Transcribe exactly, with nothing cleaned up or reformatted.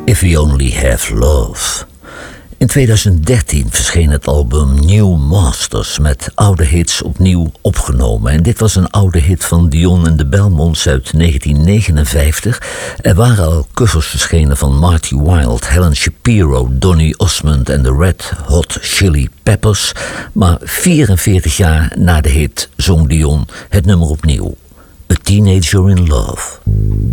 If We Only Have Love. In tweeduizend dertien verscheen het album New Masters met oude hits opnieuw opgenomen. En dit was een oude hit van Dion en de Belmonts uit negentien negenenvijftig. Er waren al covers verschenen van Marty Wilde, Helen Shapiro, Donny Osmond en de Red Hot Chili Peppers. Maar vierenveertig jaar na de hit zong Dion het nummer opnieuw. A Teenager in Love.